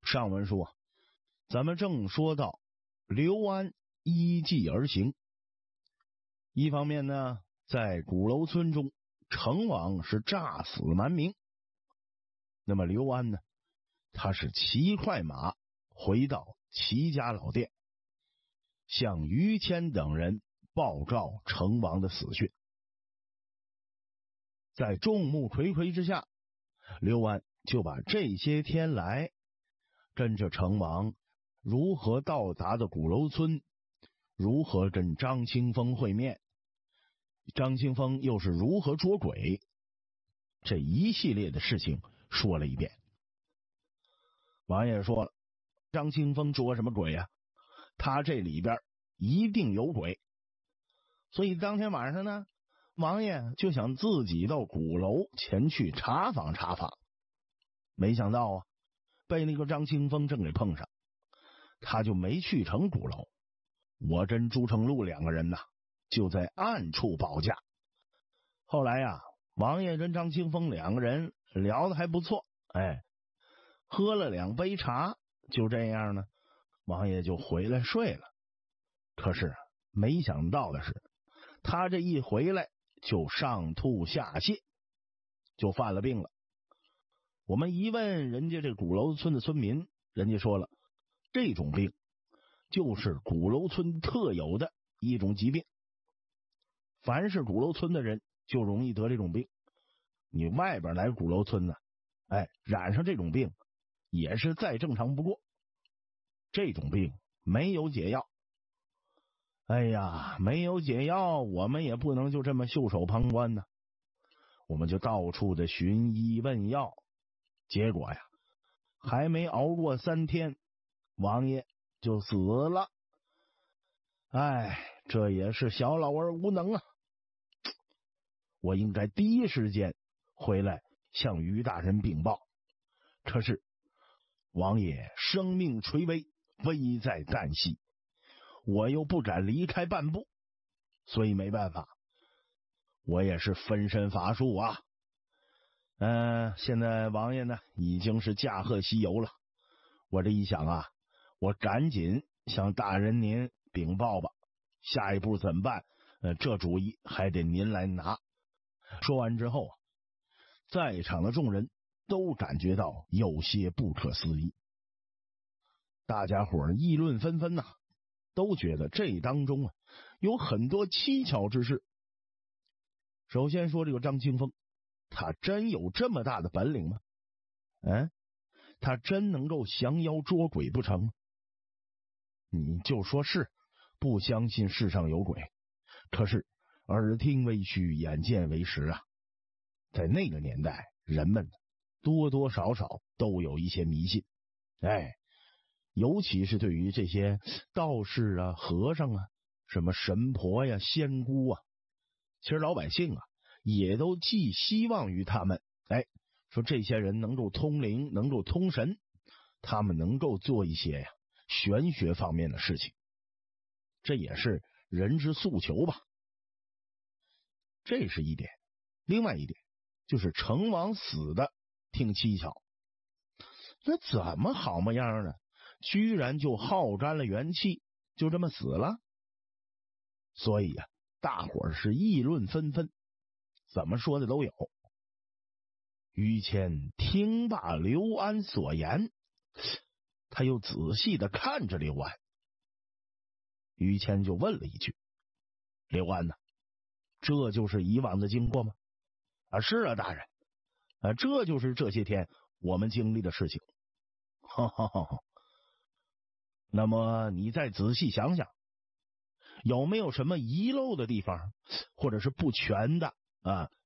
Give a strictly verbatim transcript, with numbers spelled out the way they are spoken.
上文书啊，咱们正说到刘安依计而行。一方面呢，在鼓楼村中，成王是诈死瞒名。那么刘安呢，他是骑快马回到齐家老店，向于谦等人报告成王的死讯。在众目睽睽之下，刘安就把这些天来跟着成王如何到达的鼓楼村，如何跟张清风会面，张清风又是如何捉鬼，这一系列的事情说了一遍。王爷说了，张清风捉什么鬼呀、啊？他这里边一定有鬼。所以当天晚上呢，王爷就想自己到鼓楼前去查访查访。没想到啊，被那个张清风正给碰上，他就没去成鼓楼。我跟朱成禄两个人呢，就在暗处保驾。后来呀、啊，王爷跟张清风两个人聊得还不错，哎，喝了两杯茶，就这样呢，王爷就回来睡了。可是没想到的是，他这一回来就上吐下泻，就犯了病了。我们一问人家这鼓楼村的村民，人家说了，这种病就是鼓楼村特有的一种疾病，凡是鼓楼村的人就容易得这种病。你外边来鼓楼村呢，哎，染上这种病也是再正常不过。这种病没有解药。哎呀，没有解药，我们也不能就这么袖手旁观呢。我们就到处的寻医问药，结果呀，还没熬过三天，王爷就死了。哎，这也是小老儿无能啊！我应该第一时间回来向于大人禀报，可是王爷生命垂危，危在旦夕，我又不敢离开半步，所以没办法，我也是分身乏术啊。嗯、呃，现在王爷呢已经是驾鹤西游了。我这一想啊，我赶紧向大人您禀报吧，下一步怎么办？呃，这主意还得您来拿。说完之后啊，在场的众人都感觉到有些不可思议，大家伙议论纷纷呐、啊，都觉得这当中啊有很多蹊跷之事。首先说这个张清风，他真有这么大的本领吗？嗯，他真能够降妖捉鬼不成？你就说是不相信世上有鬼，可是耳听为虚，眼见为实啊。在那个年代，人们多多少少都有一些迷信，哎，尤其是对于这些道士啊、和尚啊、什么神婆呀、仙姑啊，其实老百姓啊也都寄希望于他们，哎，说这些人能够通灵，能够通神，他们能够做一些呀玄学方面的事情，这也是人之诉求吧。这是一点。另外一点就是成王死的挺蹊跷，那怎么好模样呢？居然就耗干了元气，就这么死了。所以啊，大伙儿是议论纷纷，怎么说的都有。于谦听罢刘安所言，他又仔细的看着刘安。于谦就问了一句：刘安呢、啊？这就是以往的经过吗？啊，是啊，大人，啊，这就是这些天我们经历的事情。哈哈哈哈。那么你再仔细想想，有没有什么遗漏的地方，或者是不全的啊？